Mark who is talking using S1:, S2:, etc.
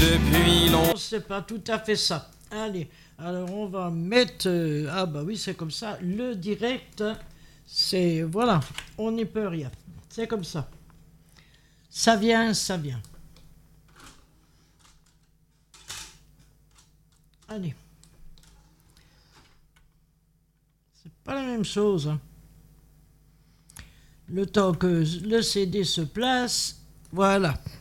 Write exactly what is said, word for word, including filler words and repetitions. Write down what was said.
S1: Depuis longtemps.
S2: C'est pas tout à fait ça. Allez, alors on va mettre... euh, ah bah oui, c'est comme ça. Le direct, c'est... Voilà, on n'y peut rien. C'est comme ça. Ça vient, ça vient. Allez. C'est pas la même chose. Hein. Le temps que le C D se place, voilà.